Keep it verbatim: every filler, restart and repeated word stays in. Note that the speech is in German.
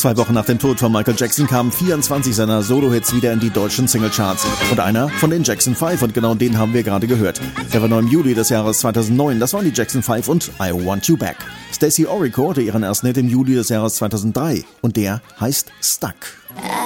Zwei Wochen nach dem Tod von Michael Jackson kamen vierundzwanzig seiner Solo-Hits wieder in die deutschen Singlecharts. Und einer von den Jackson Five, und genau den haben wir gerade gehört. Der war noch im Juli des Jahres zweitausendneun, das waren die Jackson Five und I Want You Back. Stacey Orico hatte ihren ersten Hit im Juli des Jahres zweitausenddrei und der heißt Stuck.